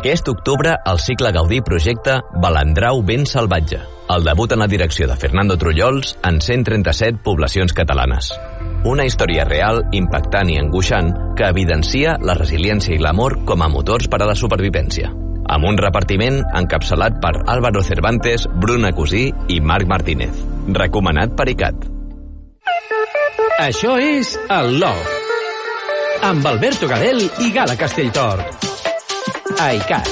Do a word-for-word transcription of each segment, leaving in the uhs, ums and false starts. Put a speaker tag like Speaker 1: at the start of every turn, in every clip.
Speaker 1: Aquest octubre, el Cicle Gaudí projecta Balandrau ben salvatge, el debut en la direcció de Fernando Trullols en cent trenta-set poblacions catalanes. Una història real, impactant i angoixant que evidencia la resiliència i l'amor com a motors per a la supervivència. Amb un repartiment encapçalat per Álvaro Cervantes, Bruna Cusí i Marc Martínez. Recomanat per ICAT.
Speaker 2: Això és el Love, amb Alberto Gadel i Gala Castelltort. A ICAT.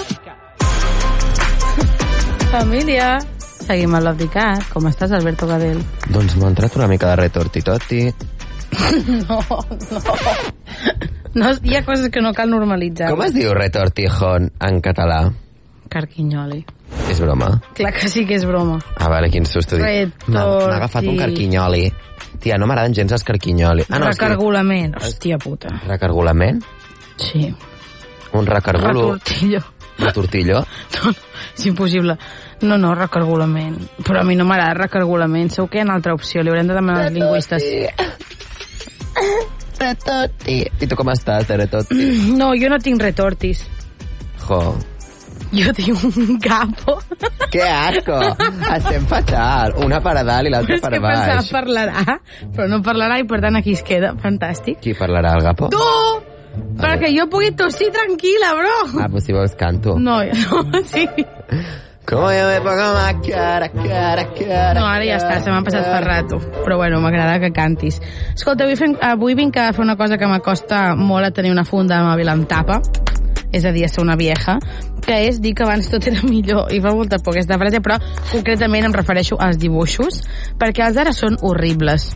Speaker 3: Família, seguim a Love d'ICAT. Com estàs, Alberto Gadel?
Speaker 4: Doncs m'ha entrat una mica de retortitoti.
Speaker 3: No, no. No, hi ha coses que no cal normalitzar.
Speaker 4: Com es diu retortijón en català?
Speaker 3: Carquinyoli.
Speaker 4: És broma?
Speaker 3: Clar que sí que és broma.
Speaker 4: Ah, vale, quin susto.
Speaker 3: Retorti.
Speaker 4: M'ha agafat un carquinyoli. Tia, no m'agraden gens els carquinyoli.
Speaker 3: Ah, no, recargolament. Que... Hòstia puta.
Speaker 4: Recargolament?
Speaker 3: Sí.
Speaker 4: Un recargolo...
Speaker 3: Retortillo.
Speaker 4: Retortillo?
Speaker 3: No, no, és impossible. No, no, recargolament. Però a mi no m'agrada recargolament. Segur que hi ha una altra opció. Li haurem de demanar als lingüistes.
Speaker 4: Retorti. I tu com estàs, de retorti?
Speaker 3: No, jo no tinc retortis.
Speaker 4: Jo.
Speaker 3: Jo tinc un capo.
Speaker 4: Que asco! Estem fatal. Una per a dalt i l'altra per a baix.
Speaker 3: És que pensava parlarà, però no parlarà i per tant aquí es queda. Fantàstic.
Speaker 4: Qui parlarà, el gapo?
Speaker 3: Tu! Perquè jo pugui tossir tranquil·la, bro.
Speaker 4: Ah, pues si vols canto.
Speaker 3: No, no, sí.
Speaker 4: Como yo me pongo más cara, cara, cara...
Speaker 3: No, ara ja està, se m'ha passat fa rato. Però bueno, m'agrada que cantis. Escolta, avui, fem, avui vinc a fer una cosa que m'acosta molt a tenir una funda de mòbil amb tapa, és a dir, a ser una vieja, que és dir que abans tot era millor. I fa molta por aquesta frase, però concretament em refereixo als dibuixos, perquè els d'ara són horribles.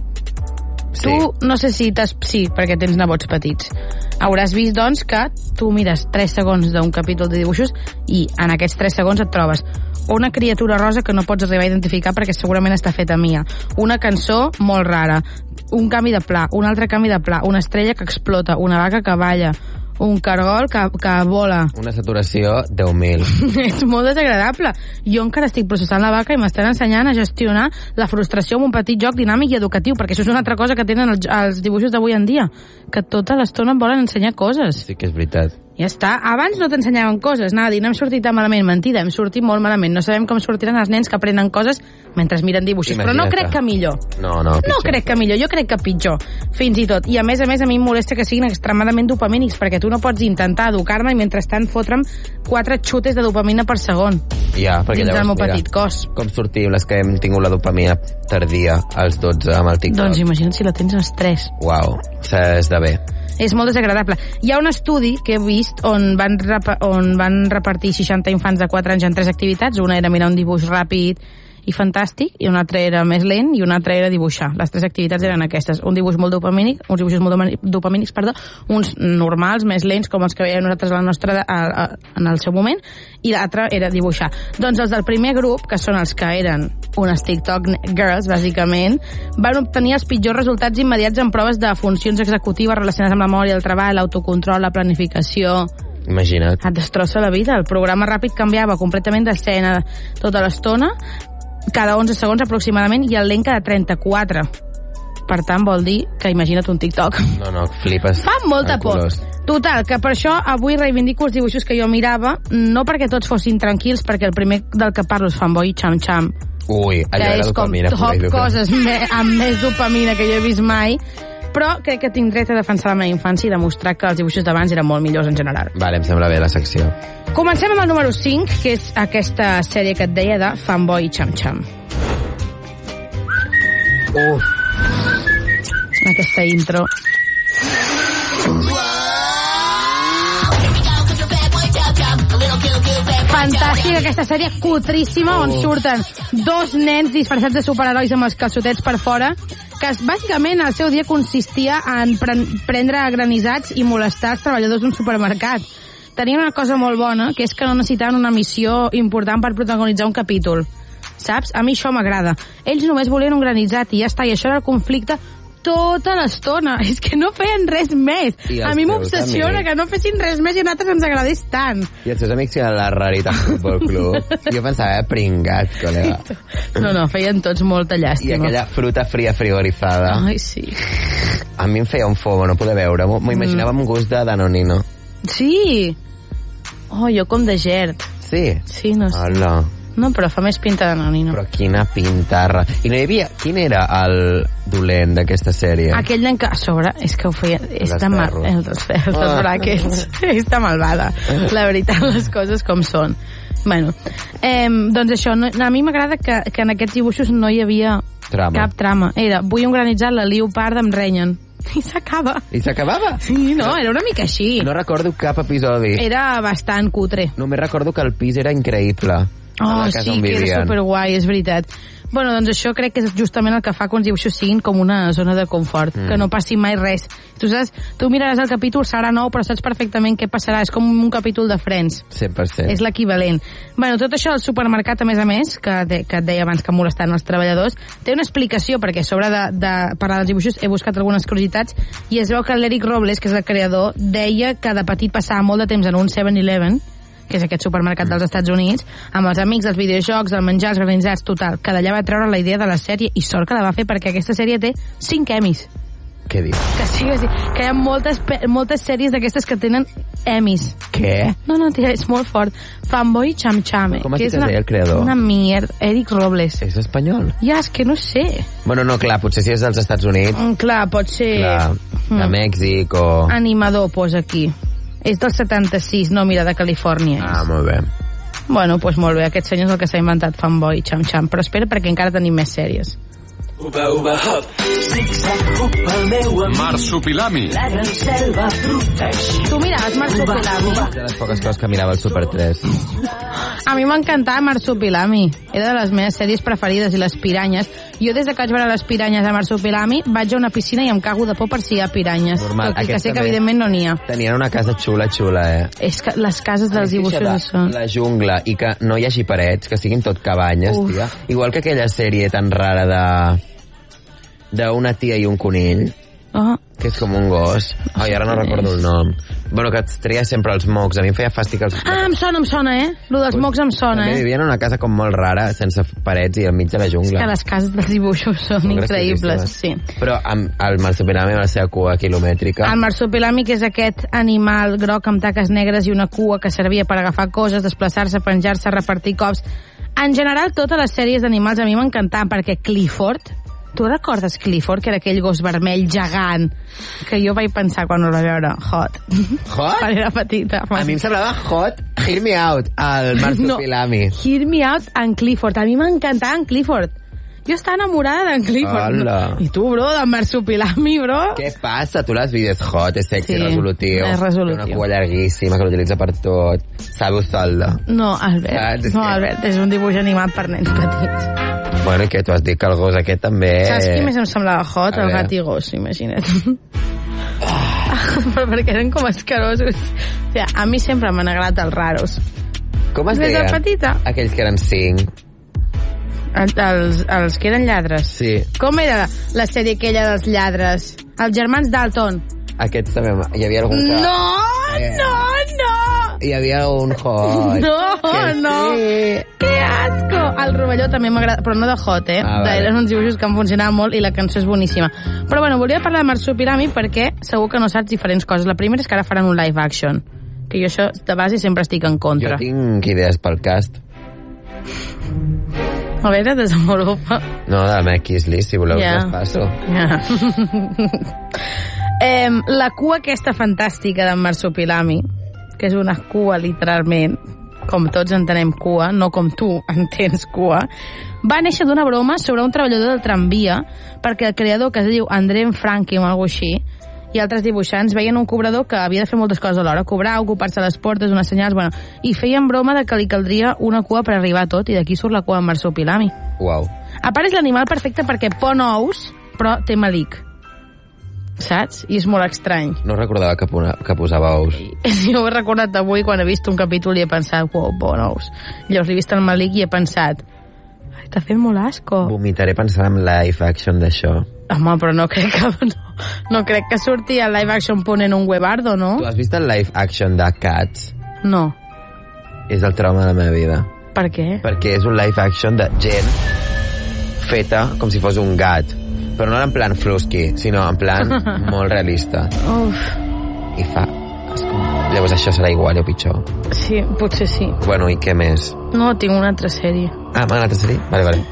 Speaker 3: Sí. Tu, no sé si t'has... Sí, perquè tens nebots petits. Hauràs vist, doncs, que tu mires tres segons d'un capítol de dibuixos i en aquests tres segons et trobes una criatura rosa que no pots arribar a identificar perquè segurament està feta mia, una cançó molt rara, un canvi de pla, un altre canvi de pla, una estrella que explota, una vaca que balla, un cargol que, que vola.
Speaker 4: Una saturació deu mil.
Speaker 3: És molt desagradable. Jo encara estic processant la vaca i m'estan ensenyant a gestionar la frustració amb un petit joc dinàmic i educatiu, perquè això és una altra cosa que tenen els, els dibuixos d'avui en dia, que tota l'estona em volen ensenyar coses.
Speaker 4: Sí que és veritat.
Speaker 3: Ja està. Abans no t'ensenyaven coses. Anava a dir, no hem sortit tan malament. Mentida, hem sortit molt malament. No sabem com sortiran els nens que aprenen coses mentre miren dibuixos.
Speaker 4: Imagina't.
Speaker 3: Però no crec que millor.
Speaker 4: No, no, pitjor.
Speaker 3: No crec que millor, jo crec que pitjor. Fins i tot. I a més a més a mi em molesta que siguin extremadament dopamínics, perquè tu no pots intentar educar-me i mentrestant fotre'm quatre xutes de dopamina per segon.
Speaker 4: Ja, perquè
Speaker 3: dins
Speaker 4: llavors,
Speaker 3: del meu
Speaker 4: mira,
Speaker 3: petit cos.
Speaker 4: Com sortim les que hem tingut la dopamina tardia als dotze amb el TikTok?
Speaker 3: Doncs imagina't si la tens als tres.
Speaker 4: Uau, s'és de bé.
Speaker 3: És molt desagradable. Hi ha un estudi que he vist on van, on van repartir seixanta infants de quatre anys en tres activitats. Una era mirar un dibuix ràpid i fantàstic, i una altra era més lent, i una altra era dibuixar. Les tres activitats eren aquestes. Un dibuix molt dopamínic, uns dibuixos molt dopamínics, perdó, uns normals, més lents, com els que veiem nosaltres a la nostra, a, a, en el seu moment, i l'altre era dibuixar. Doncs els del primer grup, que són els que eren unes TikTok girls, bàsicament, van obtenir els pitjors resultats immediats en proves de funcions executives relacionades amb la memòria, el treball, l'autocontrol, la planificació...
Speaker 4: Imagina't.
Speaker 3: Et destrossa la vida. El programa ràpid canviava completament d'escena tota l'estona, cada onze segons aproximadament, i el lent cada trenta-quatre. Per tant, vol dir que imagina't un TikTok.
Speaker 4: No, no, flipes.
Speaker 3: Fa molta por. Total, que per això avui reivindico els dibuixos que jo mirava, no perquè tots fossin tranquils, perquè el primer del que parlo és Fanboy Cham Cham.
Speaker 4: Ui, allò era dopamina.
Speaker 3: Que és com top coses me, amb més dopamina que jo he vist mai, però crec que tinc dret a defensar la meva infància i demostrar que els dibuixos d'abans eren molt millors en general.
Speaker 4: Vale, em sembla bé la secció.
Speaker 3: Comencem amb el número cinc, que és aquesta sèrie que et deia de Fanboy Cham Cham.
Speaker 4: Uf.
Speaker 3: Aquesta intro. Fantàstica aquesta sèrie cutríssima, on surten dos nens disfressats de superherois amb els calçotets per fora, que bàsicament el seu dia consistia en pre- prendre granissats i molestar els treballadors d'un supermercat. Tenien una cosa molt bona, que és que no necessitaven una missió important per protagonitzar un capítol. Saps? A mi això m'agrada. Ells només volien un granissat i ja està, i això era el conflicte tota l'estona. És que no feien res més. A mi m'obsessiona que no fessin res més i a nosaltres ens agradés tant.
Speaker 4: I els seus amics eren la raritat Futbol Club. Jo pensava, eh, pringats, col·lega.
Speaker 3: No, no, feien tots molta llàstima.
Speaker 4: I aquella fruta fria frigorizada.
Speaker 3: Ai, sí.
Speaker 4: A mi em feia un fomo, no poder veure. M'ho imaginava amb gust de Danonino.
Speaker 3: Sí. Oh, jo com de Gert.
Speaker 4: Sí?
Speaker 3: Sí, no sé.
Speaker 4: Hola.
Speaker 3: No, però fa més pinta de nani, no?
Speaker 4: Però quina pintarra. I no hi havia... Quin era el dolent d'aquesta sèrie?
Speaker 3: Aquell d'en que a sobre és que ho feia... És
Speaker 4: Les
Speaker 3: tan mal...
Speaker 4: ferros.
Speaker 3: Els, els ferros, els
Speaker 4: Ah.
Speaker 3: brackets. És tan malvada. La veritat, les coses com són. Bueno, eh, doncs això, no, a mi m'agrada que, que en aquests dibuixos no hi havia
Speaker 4: Trama.
Speaker 3: cap trama. Era, vull organitzar la Leopard amb renyen. I s'acaba.
Speaker 4: I s'acabava?
Speaker 3: Sí, no, era una mica així.
Speaker 4: No recordo cap episodi.
Speaker 3: Era bastant cutre.
Speaker 4: Només recordo que el pis era increïble.
Speaker 3: Oh,
Speaker 4: A la casa
Speaker 3: sí,
Speaker 4: on
Speaker 3: que era
Speaker 4: vivien.
Speaker 3: superguai, és veritat. Bueno, doncs això crec que és justament el que fa que uns dibuixos siguin com una zona de confort, mm. que no passi mai res. Tu saps, tu miraràs el capítol, serà nou, però saps perfectament què passarà. És com un capítol de Friends.
Speaker 4: cent per cent.
Speaker 3: És l'equivalent. Bueno, tot això al supermercat, a més a més, que, de, que et deia abans que molestant els treballadors, té una explicació, perquè a sobre de, de parlar dels dibuixos he buscat algunes curiositats, i es veu que l'Eric Robles, que és el creador, deia que de petit passava molt de temps en un seven eleven, que és aquest supermercat dels Estats Units, amb els amics, els videojocs, el menjar, els organitzats, total, que d'allà va treure la idea de la sèrie, i sort que la va fer perquè aquesta sèrie té cinc Emmys.
Speaker 4: Què dius?
Speaker 3: Que sí, que sí, que hi ha moltes, pe- moltes sèries d'aquestes que tenen Emmys.
Speaker 4: Què?
Speaker 3: No, no, tia, és molt fort. Fanboy Cham Chame.
Speaker 4: Com has
Speaker 3: que
Speaker 4: dit
Speaker 3: és una,
Speaker 4: que es deia el creador?
Speaker 3: Una mierda. Eric Robles.
Speaker 4: És espanyol?
Speaker 3: Ja, és que no sé.
Speaker 4: Bueno, no, clar, potser si és dels Estats Units,
Speaker 3: Mm, clar, pot ser...
Speaker 4: clar, de
Speaker 3: Mm.
Speaker 4: Mèxic o...
Speaker 3: Animador, posa aquí. És del setanta-sis, no, mira, de Califòrnia.
Speaker 4: Ah,
Speaker 3: és.
Speaker 4: molt bé.
Speaker 3: Bueno, doncs pues molt bé, aquest senyor és el que s'ha inventat Fanboy Cham Cham, però espera perquè encara tenim més sèries.
Speaker 5: Uba, uba, hop, zig-zag, hop, el meu amic.
Speaker 6: Marsupilami.
Speaker 5: La gran selva protegida.
Speaker 3: Tu miraves Marsupilami?
Speaker 4: De les poques coses que mirava el Super tres.
Speaker 3: A mi m'encantava Marsupilami. Era de les meves sèries preferides, i les piranyes. Jo des de que vaig veure les piranyes de Marsupilami vaig a una piscina i em cago de por per si hi ha piranyes.
Speaker 4: Normal,
Speaker 3: Tot i que
Speaker 4: aquest
Speaker 3: sé que
Speaker 4: també.
Speaker 3: evidentment no n'hi ha.
Speaker 4: Tenien una casa xula, xula, eh?
Speaker 3: És que les cases dels dibuixos
Speaker 4: de
Speaker 3: són...
Speaker 4: la jungla i que no hi hagi parets, que siguin tot cabanyes,
Speaker 3: Uf.
Speaker 4: tia. Igual que aquella sèrie tan rara de d'una tia i un conill,
Speaker 3: Oh,
Speaker 4: que és com un gos. Ai, ara no recordo el nom. Bueno, que et treia sempre els mocs. A mi em feia fàstic els...
Speaker 3: ah, em sona, em sona, eh? Lo dels mocs em sona,
Speaker 4: També
Speaker 3: eh?
Speaker 4: vivien en una casa com molt rara, sense parets i al mig de la
Speaker 3: És
Speaker 4: jungla.
Speaker 3: que les cases dels dibuixos són,
Speaker 4: Són
Speaker 3: increïbles, sí.
Speaker 4: graciosíssimes. Però amb el marsupilami amb la seva cua quilomètrica...
Speaker 3: El marsupilami, que és aquest animal groc amb taques negres i una cua que servia per agafar coses, desplaçar-se, penjar-se, repartir cops. En general, totes les sèries d'animals a mi m'encantaven, perquè Clifford... Tu recordes Clifford, que era aquell gos vermell gegant, que jo vaig pensar quan el vaig veure hot.
Speaker 4: Hot?
Speaker 3: Quan era petita.
Speaker 4: A mi em semblava hot, hear me out, el marsupilami.
Speaker 3: No, hear me out en Clifford. A mi m'encantava en Clifford. Jo estava enamorada d'en Clifford.
Speaker 4: Hola.
Speaker 3: I tu, bro, d'en marsupilami, bro.
Speaker 4: Què passa? Tu l'has vist? És hot, és sexy,
Speaker 3: Sí,
Speaker 4: resolutiu.
Speaker 3: és resolutiu.
Speaker 4: Té una cua llarguíssima que l'utilitza per tot. Sabe usar-la.
Speaker 3: No, Albert.
Speaker 4: Saps?
Speaker 3: No,
Speaker 4: Que-
Speaker 3: Albert, és un dibuix animat per nens petits.
Speaker 4: Bueno, i què? Tu has dit que el gos aquest també...
Speaker 3: Saps qui més em semblava hot?
Speaker 4: A
Speaker 3: El
Speaker 4: veure.
Speaker 3: gat i gos, imagina't. Però perquè eren com escarosos. O sigui, a mi sempre m'han agradat els raros.
Speaker 4: Com es
Speaker 3: Des de
Speaker 4: deien?
Speaker 3: petita.
Speaker 4: Aquells que eren cinc.
Speaker 3: El- Els, els que eren lladres.
Speaker 4: Sí.
Speaker 3: Com era la sèrie aquella dels lladres? Els germans Dalton.
Speaker 4: Aquests també... Hi havia algun que...
Speaker 3: No,
Speaker 4: Eh.
Speaker 3: no, no!
Speaker 4: Hi havia un hot.
Speaker 3: No,
Speaker 4: Que
Speaker 3: no.
Speaker 4: sí.
Speaker 3: Que asco! El rovelló també m'agrada, però no de hot, eh?
Speaker 4: Ah, vale.
Speaker 3: Eren uns dibuixos que em funcionaven molt i la cançó és boníssima. Però bueno, volia parlar de Marsupilami perquè segur que no saps diferents coses. La primera és que ara faran un live action, que jo això de base sempre estic en
Speaker 4: Jo
Speaker 3: contra.
Speaker 4: tinc idees pel cast.
Speaker 3: A veure, desenvolupa.
Speaker 4: No, de la meva Kisslist, si voleu,
Speaker 3: Ja.
Speaker 4: us les passo.
Speaker 3: Ja. eh, la cua aquesta fantàstica d'en Marsupilami, que és una cua literalment, com tots entenem cua, no com tu entens cua, va néixer d'una broma sobre un treballador del tramvia perquè el creador, que es diu André Franqui o alguna així, i altres dibuixants veien un cobrador que havia de fer moltes coses alhora, cobrar, ocupar-se les portes, donar senyals, bueno, i feien broma de que li caldria una cua per arribar a tot, i d'aquí surt la cua en Marsupilami.
Speaker 4: Uau.
Speaker 3: A part, és l'animal perfecte perquè pon ous, però té malic. Saps? I és molt estrany.
Speaker 4: No recordava que, pona, que posava ous.
Speaker 3: Jo ho he recordat avui quan he vist un capítol i he pensat, uau, pon ous. Llavors he vist el malic i he pensat, ai, t'ha fet molt asco.
Speaker 4: Vomitaré pensant en live action d'això.
Speaker 3: Home, però no crec que, no, no crec que surti el live action ponent un huevardo, no?
Speaker 4: Tu has vist el live action de Cats?
Speaker 3: No.
Speaker 4: És el trauma de la meva vida.
Speaker 3: Per què?
Speaker 4: Perquè és un live action de gent feta com si fos un gat. Però no en plan flusky, sinó en plan molt realista.
Speaker 3: Uf.
Speaker 4: I fa asco. Llavors això serà igual o pitjor.
Speaker 3: Sí, potser sí.
Speaker 4: Bueno, i què més?
Speaker 3: No, tinc una altra sèrie.
Speaker 4: Ah, una altra sèrie? Vale, vale.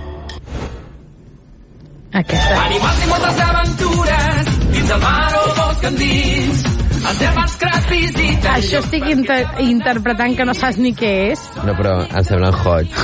Speaker 3: Aquesta.
Speaker 5: Animals i moltes aventures dins el mar o bosc endins. Els germans Krat visiten...
Speaker 3: Això estic inter interpretant que no saps ni què és.
Speaker 4: No, però em semblen hot.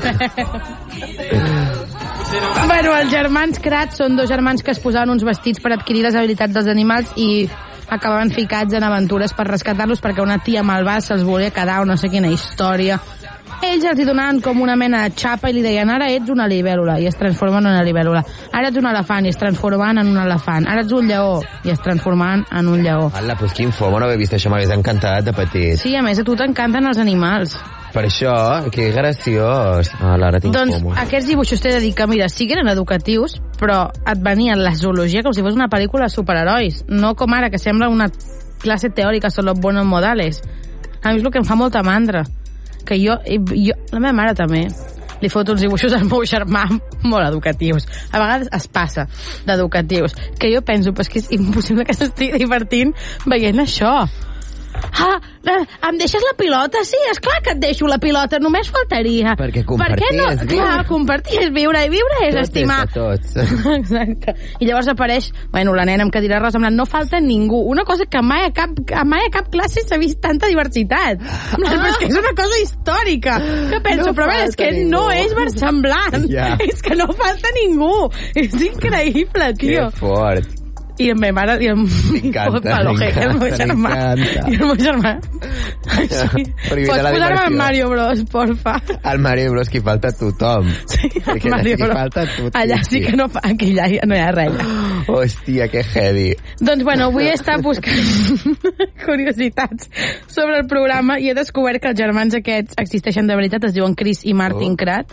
Speaker 3: Bueno, els germans Krat són dos germans que es posaven uns vestits per adquirir les habilitats dels animals i acabaven ficats en aventures per rescatar-los perquè una tia malvada se'ls volia quedar o no sé quina història. Ells els hi donaven com una mena de xapa i li deien ara ets una libèl·lula i es transformen en una libèl·lula. Ara ets un elefant i es transformaven en un elefant. Ara ets un lleó i es transformaven en un lleó.
Speaker 4: Ala, pues quin fomo no haver vist això, m'hagués encantat de petit.
Speaker 3: Sí, a més a tu t'encanten els animals.
Speaker 4: Per això, que graciós. Ala, ara tinc
Speaker 3: Doncs
Speaker 4: fomo.
Speaker 3: aquests dibuixos t'he de dir que, mira, sí que eren educatius, però et venien la zoologia com si fos una pel·lícula de superherois. No com ara, que sembla una classe teòrica sobre los buenos modales. A mi és el que em fa molta mandra. Que jo, jo, la meva mare també, li foto uns dibuixos al meu germà molt educatius. A vegades es passa d'educatius. Que jo penso, però és que és impossible que s'estigui divertint veient això. Ah, em deixes la pilota? Sí, esclar que et deixo la pilota, només faltaria.
Speaker 4: Perquè compartir
Speaker 3: per què no?
Speaker 4: és viure.
Speaker 3: Clar, compartir és viure, i viure és
Speaker 4: Tot
Speaker 3: estimar.
Speaker 4: és de tots.
Speaker 3: Exacte. I llavors apareix, bueno, la nena amb cadira rosa, amb la, no falta ningú. Una cosa que mai a cap, mai a cap classe s'ha vist tanta diversitat. Ah. Però és que és una cosa històrica. Que penso,
Speaker 4: No
Speaker 3: però a veure, és que
Speaker 4: falta
Speaker 3: no
Speaker 4: ningú.
Speaker 3: és versemblant.
Speaker 4: Ja.
Speaker 3: És que no falta ningú. És increïble, tio.
Speaker 4: Que fort.
Speaker 3: I en meva mare i en
Speaker 4: M'encanta,
Speaker 3: el meu
Speaker 4: m'encanta,
Speaker 3: germà.
Speaker 4: m'encanta.
Speaker 3: I el meu germà. Així.
Speaker 4: Prohibida
Speaker 3: Pots
Speaker 4: la
Speaker 3: posar-me en
Speaker 4: diversió.
Speaker 3: Mario Bros, porfa.
Speaker 4: Al Mario Bros que falta tothom.
Speaker 3: Sí,
Speaker 4: Perquè allà
Speaker 3: Mario
Speaker 4: sí que
Speaker 3: Bros.
Speaker 4: falta tothom.
Speaker 3: Allà sí que no fa, aquí ja no hi ha res.
Speaker 4: Hòstia, que heavy.
Speaker 3: Doncs bueno, avui he estat buscant curiositats sobre el programa i he descobert que els germans aquests existeixen de veritat, es diuen Chris i Martin
Speaker 4: Oh.
Speaker 3: Krat.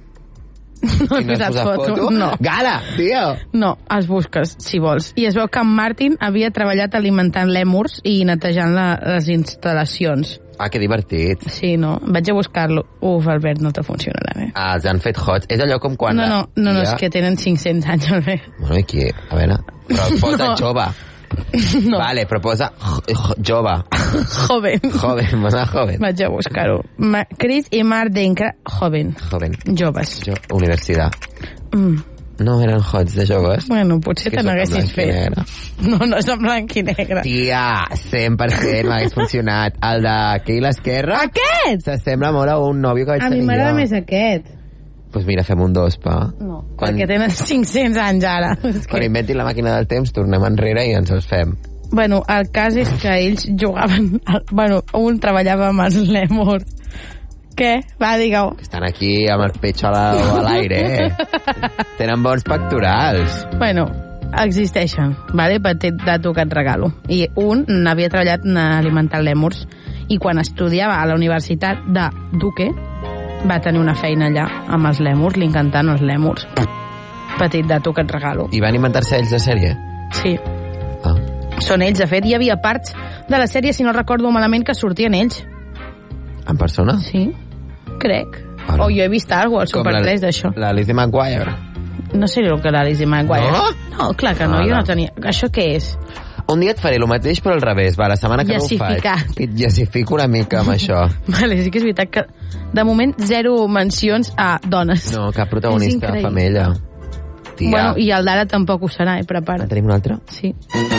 Speaker 3: No he
Speaker 4: I no has
Speaker 3: posat
Speaker 4: posat
Speaker 3: foto.
Speaker 4: foto?
Speaker 3: No.
Speaker 4: Gala, tio!
Speaker 3: No, els busques, si vols. I es veu que en Martin havia treballat alimentant lèmurs i netejant la, les instal·lacions.
Speaker 4: Ah, que divertit.
Speaker 3: Sí, no? Vaig a buscar-lo. Uf, Albert, no te funcionarà, eh?
Speaker 4: Ah, els han fet hots. És allò com quan...
Speaker 3: No, no, no, no,
Speaker 4: ja...
Speaker 3: és que tenen cinc-cents anys, Albert.
Speaker 4: Bueno, i qui? A veure... Però posa
Speaker 3: No.
Speaker 4: jove.
Speaker 3: No.
Speaker 4: Vale, però posa jo- jo- jove.
Speaker 3: Joven.
Speaker 4: Joven, posa joven.
Speaker 3: Vaig a buscar-ho. Ma Chris i Martin Krat, joven.
Speaker 4: Joven.
Speaker 3: Joves.
Speaker 4: Jo, universitat.
Speaker 3: Mm.
Speaker 4: No eren hots de joves?
Speaker 3: Bueno, potser
Speaker 4: Que
Speaker 3: te
Speaker 4: sóc en
Speaker 3: n'haguessis
Speaker 4: blanc i
Speaker 3: fet.
Speaker 4: negre.
Speaker 3: No, no és en blanc i negre.
Speaker 4: Tia, cent per cent m'hagués funcionat. El d'aquí a l'esquerra
Speaker 3: Aquest!
Speaker 4: s'assembla molt a un nòvio que vaig
Speaker 3: A mi
Speaker 4: tenir
Speaker 3: m'agrada
Speaker 4: jo.
Speaker 3: més aquest.
Speaker 4: Doncs pues mira, fem un dos, pa.
Speaker 3: No,
Speaker 4: Quan-
Speaker 3: perquè tenen cinc-cents anys ara. És
Speaker 4: Quan
Speaker 3: que...
Speaker 4: inventin la màquina del temps, tornem enrere i ens els fem.
Speaker 3: Bueno, el cas és que ells jugaven... Al... Bueno, un treballava amb els lèmurs. Què? Va, digue-ho.
Speaker 4: Estan aquí amb el pecho a la- a l'aire, eh? Tenen bons pectorals.
Speaker 3: Bueno, existeixen, vale? Petit dato que et regalo. I un n'havia treballat en alimentar lèmurs i quan estudiava a la Universitat de Duke va tenir una feina allà amb els lèmurs, li encantaven els lèmurs. Petit dato que et regalo.
Speaker 4: I van inventar-se ells la sèrie?
Speaker 3: Sí,
Speaker 4: Ah.
Speaker 3: són ells. De fet, hi havia parts de la sèrie, si no recordo malament, que sortien ells.
Speaker 4: En persona?
Speaker 3: Sí, crec.
Speaker 4: Hola.
Speaker 3: O jo he vist alguna cosa al Super tres d'això.
Speaker 4: La Lizzie McGuire.
Speaker 3: No sé el que l'Alice McGuire.
Speaker 4: No?
Speaker 3: No, clar que no,
Speaker 4: Ah,
Speaker 3: jo
Speaker 4: no.
Speaker 3: no tenia... Això què és?
Speaker 4: Un dia et faré el mateix però al revés. Va, la setmana que no ho
Speaker 3: Llassificat.
Speaker 4: faig. Et llassifico una mica amb això.
Speaker 3: Vale, sí que és veritat que de moment zero mencions a dones.
Speaker 4: No, cap
Speaker 3: És
Speaker 4: protagonista
Speaker 3: increïble.
Speaker 4: femella. Tia.
Speaker 3: Bueno, i el d'ara tampoc ho serà, eh?
Speaker 4: En
Speaker 3: Prepara't.
Speaker 4: tenim un altre?
Speaker 3: Sí.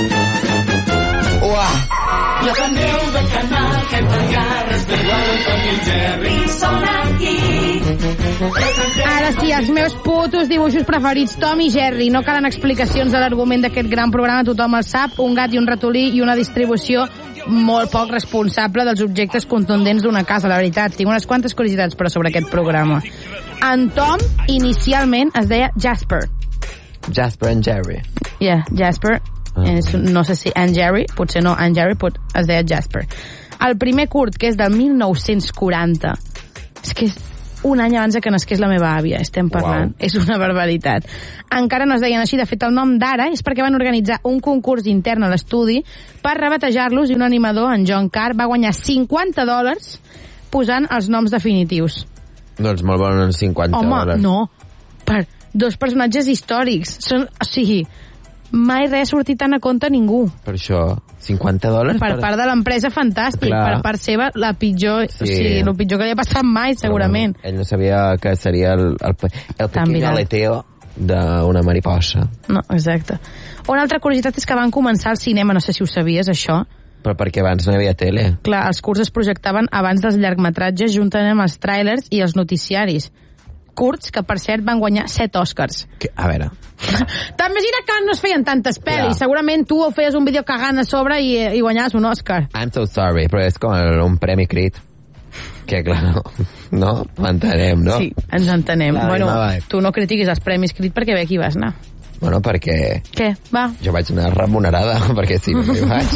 Speaker 4: Uah!
Speaker 5: La caneu de canal que per garres de Wellington i el Jerry són aquí.
Speaker 3: Ara sí, els meus putos dibuixos preferits, Tom i Jerry. No calen explicacions de l'argument d'aquest gran programa, tothom el sap. Un gat i un ratolí i una distribució molt poc responsable dels objectes contundents d'una casa, la veritat. Tinc unes quantes curiositats, però, sobre aquest programa. En Tom, inicialment, es deia Jasper.
Speaker 4: Jasper and Jerry.
Speaker 3: Yeah, Jasper.
Speaker 4: Ah.
Speaker 3: És, no sé si en Jerry, potser no, en Jerry pot, es deia Jasper. El primer curt, que és del mil nou-cents quaranta, és que és un any abans que nasqués la meva àvia, estem parlant.
Speaker 4: Uau.
Speaker 3: És una barbaritat. Encara no es deien així, de fet el nom d'ara és perquè van organitzar un concurs intern a l'estudi per rebatejar-los i un animador, en John Carr, va guanyar cinquanta dòlars posant els noms definitius.
Speaker 4: Doncs molt bons cinquanta
Speaker 3: Home,
Speaker 4: dòlars.
Speaker 3: no, per dos personatges històrics. Són, o sigui, mai res ha sortit tan a compte a ningú.
Speaker 4: Per això, cinquanta dòlars?
Speaker 3: Per part de l'empresa, fantàstic.
Speaker 4: Clar.
Speaker 3: Per part seva, la pitjor,
Speaker 4: Sí.
Speaker 3: o sigui, el pitjor que li ha passat mai, segurament.
Speaker 4: Ell no sabia que seria el, el, el pequeño aleteo d'una mariposa.
Speaker 3: No, exacte. Una altra curiositat és que van començar al cinema, no sé si ho sabies, això.
Speaker 4: Però perquè abans no hi havia tele.
Speaker 3: Clar, els curts es projectaven abans dels llargmetratges juntament amb els tràilers i els noticiaris. Curts que, per cert, van guanyar set Oscars.
Speaker 4: Que, a veure...
Speaker 3: T'imagina que no es feien tantes pel·lis.
Speaker 4: Ja.
Speaker 3: Segurament tu feies un vídeo cagant a sobre i, i guanyaves un Oscar.
Speaker 4: I'm so sorry, però és com el, un premi crit. Que, clar, no, no? M'entenem, no?
Speaker 3: Sí, ens entenem.
Speaker 4: Clar,
Speaker 3: bueno,
Speaker 4: va, va.
Speaker 3: tu no critiquis els premis crit perquè ve aquí vas anar.
Speaker 4: Bueno, perquè...
Speaker 3: Què? Va.
Speaker 4: Jo vaig anar remunerada, perquè si no hi vaig...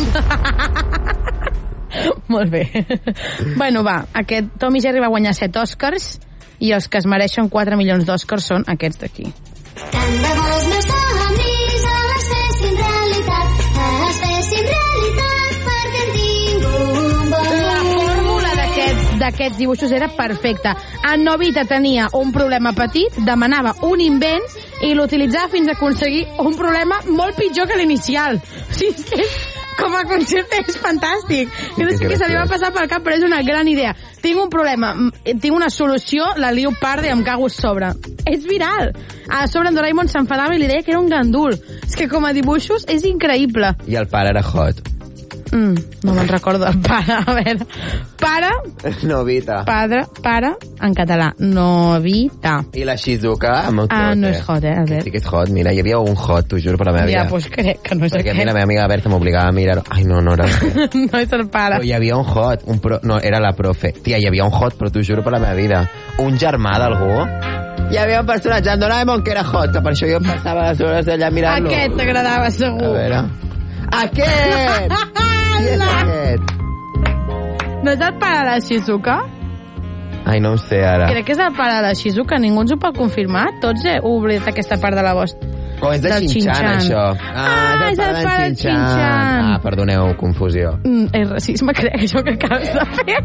Speaker 3: Molt bé. Bueno, va, aquest Tom i Jerry va guanyar set Oscars i els que es mereixen quatre milions d'Oscars són aquests d'aquí.
Speaker 6: Tant de bo els meus somnis es fessin realitat, es fessin realitat perquè en tinc un bon.
Speaker 3: La fórmula d'aquests d'aquests dibuixos era perfecta. En Novita tenia un problema petit, demanava un invent i l'utilitzava fins a aconseguir un problema molt pitjor que l'inicial. O sigui, és que com a concepte és fantàstic. Jo no sé què se li va passar pel cap, però és una gran idea. Tinc un problema, tinc una solució, la lio parda i em cago a sobre. És viral. A sobre en Doraemon s'enfadava i li deia que era un gandul. És que com a dibuixos és increïble.
Speaker 4: I el pare era hot.
Speaker 3: Mm, no me'n recordo el pare. A veure, pare...
Speaker 4: Novita.
Speaker 3: Padre, pare, en català. Novita.
Speaker 4: I la Shizuka amb el
Speaker 3: Ah,
Speaker 4: tot,
Speaker 3: no
Speaker 4: eh?
Speaker 3: és hot, eh, Albert?
Speaker 4: Sí que és hot, mira, hi havia un hot, t'ho juro, per la meva
Speaker 3: Ja,
Speaker 4: vida.
Speaker 3: doncs crec que no és
Speaker 4: Perquè a mi
Speaker 3: aquest.
Speaker 4: la meva amiga Berta m'obligava a mirar... Ai, no, no era...
Speaker 3: No és el pare.
Speaker 4: Però hi havia un hot, un pro... no, era la profe. Tia, hi havia un hot, però t'ho juro per la meva vida. Un germà d'algú. Hi havia un personatge en Doraemon que era hot, que per això jo passava les hores allà mirant-lo.
Speaker 3: Aquest t'agradava,
Speaker 4: A
Speaker 3: segur.
Speaker 4: veure... Aquest! Qui és aquest?
Speaker 3: No és el pare de la Shizuka?
Speaker 4: Ai, no ho sé, ara.
Speaker 3: Crec que és el pare de la Shizuka, ningú ens ho pot confirmar? Tots he oblidat aquesta part de la vostra.
Speaker 4: O és de
Speaker 3: del
Speaker 4: Shin-chan,
Speaker 3: Shin-chan.
Speaker 4: això.
Speaker 3: Ah, és el pare del
Speaker 4: Shin-chan.
Speaker 3: Shin-chan.
Speaker 4: Ah, perdoneu, confusió.
Speaker 3: Mm, és racisme, crec, això que acabes de fer.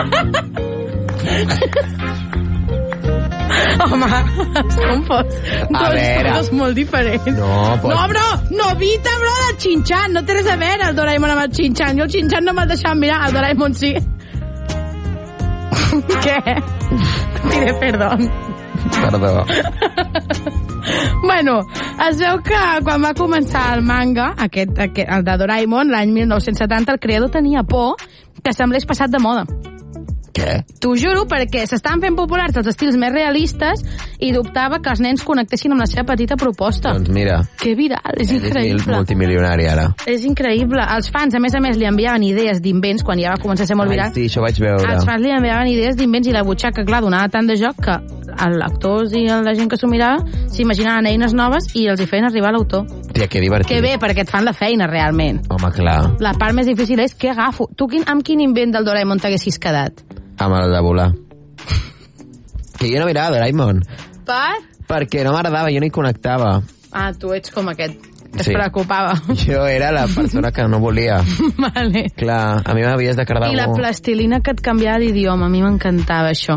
Speaker 3: Home, són fos dos
Speaker 4: veure.
Speaker 3: coses molt diferents.
Speaker 4: No, pot...
Speaker 3: No, bro, Novita, bro, del Shin-chan. No té res a veure el Doraemon amb el Shin-chan. Jo el Shin-chan no me'l deixava mirar, el Doraemon sí. Què? Diré perdó.
Speaker 4: Perdó.
Speaker 3: Bueno, es veu que quan va començar el manga, aquest, aquest el de Doraemon, l'any mil nou-cents setanta, el creador tenia por que semblés passat de moda.
Speaker 4: Què?
Speaker 3: T'ho juro, perquè s'estan fent populars els estils més realistes i dubtava que els nens connectessin amb la seva petita proposta.
Speaker 4: Doncs mira,
Speaker 3: Que viral, és
Speaker 4: ell és mil-
Speaker 3: increïble.
Speaker 4: multimilionari ara.
Speaker 3: És increïble. Els fans, a més a més, li enviaven idees d'invents quan ja va començar a ser molt viral.
Speaker 4: Ai, sí, això vaig veure.
Speaker 3: Els fans li enviaven idees d'invents i la butxaca, clar, donava tant de joc que els actors i la gent que s'ho mirava s'imaginaven eines noves i els hi feien arribar a l'autor.
Speaker 4: Tia, que divertit.
Speaker 3: Que bé, perquè et fan la feina, realment.
Speaker 4: Home, clar,
Speaker 3: La part més difícil és què agafo. Tu quin, amb quin invent del Doraemon t'haguessis quedat?
Speaker 4: amb el de volar. Que jo no mirava Doraemon,
Speaker 3: Per?
Speaker 4: perquè no m'agradava, jo no hi connectava.
Speaker 3: Ah, tu ets com aquest, que
Speaker 4: Sí.
Speaker 3: es preocupava.
Speaker 4: Jo era la persona que no volia.
Speaker 3: Vale.
Speaker 4: Clar, a mi m'havies de quedar
Speaker 3: I la
Speaker 4: algú.
Speaker 3: plastilina que et canviava d'idioma, a mi m'encantava això.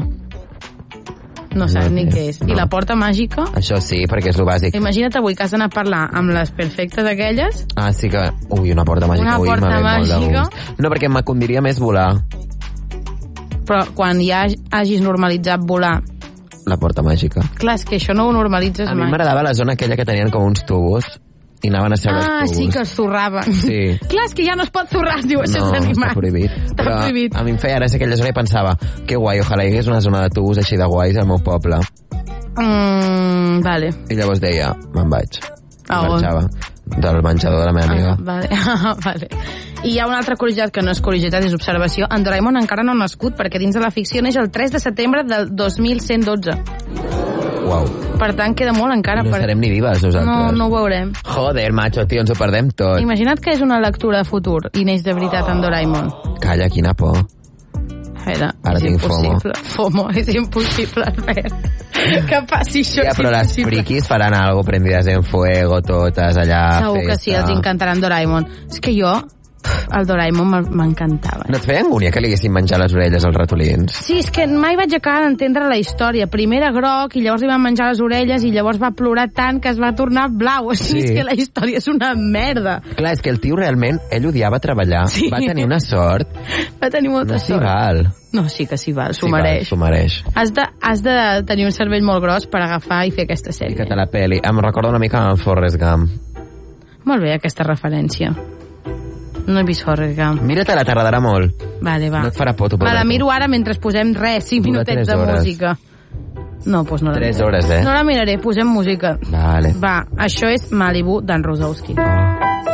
Speaker 3: No saps
Speaker 4: No,
Speaker 3: ni què és. I
Speaker 4: no.
Speaker 3: la porta màgica?
Speaker 4: Això sí, perquè és el bàsic.
Speaker 3: Imagina't avui que has d'anar a parlar amb les perfectes aquelles.
Speaker 4: Ah, sí que... Ui, una porta màgica.
Speaker 3: Una
Speaker 4: Ui,
Speaker 3: porta
Speaker 4: m'ha ve molt de
Speaker 3: màgica.
Speaker 4: gust. No, perquè m'acondiria més volar.
Speaker 3: Però quan ja hagis normalitzat volar...
Speaker 4: La porta màgica.
Speaker 3: Clar, és que això no ho normalitzes
Speaker 4: A mi
Speaker 3: mai.
Speaker 4: m'agradava la zona aquella que tenien com uns tubos i anaven a seure
Speaker 3: Ah,
Speaker 4: els tubos.
Speaker 3: sí, que es zurraven.
Speaker 4: Sí.
Speaker 3: Clar, és que ja no es pot zurrar, es diu, això
Speaker 4: No,
Speaker 3: és animat.
Speaker 4: està prohibit.
Speaker 3: Està
Speaker 4: Però
Speaker 3: prohibit.
Speaker 4: a mi em feia gràcia aquella zona i pensava que guai, ojalà hi hagués una zona de tubos així de guais al meu poble.
Speaker 3: Mm, vale.
Speaker 4: I llavors deia, me'n vaig. I
Speaker 3: A on?
Speaker 4: marxava del menjador de la meva amiga.
Speaker 3: Ah, vale. vale. I hi ha una altra curiositat que no és curiositat, és observació. En Doraemon encara no ha nascut, perquè dins de la ficció neix el tres de setembre del dos mil cent dotze.
Speaker 4: Uau.
Speaker 3: Per tant, queda molt encara.
Speaker 4: No
Speaker 3: per...
Speaker 4: serem ni vives,
Speaker 3: no,
Speaker 4: nosaltres.
Speaker 3: no ho veurem.
Speaker 4: Joder, macho, tio, ens ho perdem tot.
Speaker 3: Imagina't que és una lectura de futur i neix de veritat en Doraemon.
Speaker 4: Calla, quina por.
Speaker 3: A veure,
Speaker 4: Ara
Speaker 3: és
Speaker 4: tinc FOMO.
Speaker 3: impossible. FOMO, és impossible, Albert. Que passi això,
Speaker 4: Ja,
Speaker 3: és
Speaker 4: però les
Speaker 3: impossible.
Speaker 4: friquis faran algo prendides en fuego, totes allà.
Speaker 3: Segur que sí,
Speaker 4: festa.
Speaker 3: els encantaran Doraemon. És que jo El Doraemon m'encantava.
Speaker 4: No et feia angúnia que li haguessin menjat les orelles als ratolins?
Speaker 3: Sí, és que mai vaig acabar d'entendre la història. Primer era groc i llavors li van menjar les orelles i llavors va plorar tant que es va tornar blau. O sigui,
Speaker 4: Sí.
Speaker 3: és que la història és una merda.
Speaker 4: Clar, és que el tio realment, ell odiava treballar.
Speaker 3: Sí.
Speaker 4: Va tenir una sort.
Speaker 3: Va tenir molta
Speaker 4: No s'hi
Speaker 3: sort.
Speaker 4: val.
Speaker 3: No, sí que s'hi val, s'ho
Speaker 4: S'hi val,
Speaker 3: mereix.
Speaker 4: S'ho mereix.
Speaker 3: Has de, has de tenir un cervell molt gros per agafar i fer aquesta sèrie.
Speaker 4: Fica't a la peli. Em recorda una mica en Forrest Gump.
Speaker 3: Molt bé, aquesta referència. No he vist Forrest Gump.
Speaker 4: Mira-te-la, t'agradarà molt.
Speaker 3: Vale, va.
Speaker 4: No et farà por, t'ho
Speaker 3: Me la
Speaker 4: prometo.
Speaker 3: miro ara mentre posem res, cinc
Speaker 4: Dura
Speaker 3: minutets
Speaker 4: tres
Speaker 3: de
Speaker 4: hores.
Speaker 3: música. No, doncs no la
Speaker 4: Tres
Speaker 3: miraré.
Speaker 4: hores, eh?
Speaker 3: No la miraré, posem música.
Speaker 4: Vale.
Speaker 3: Va, això és Malibu d'en Rosowski.
Speaker 4: Oh.